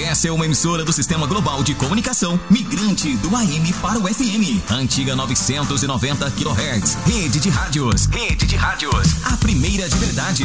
Essa é uma emissora do Sistema Global de Comunicação, migrante do AM para o FM. Antiga 990 kHz. Rede de rádios. A primeira de verdade.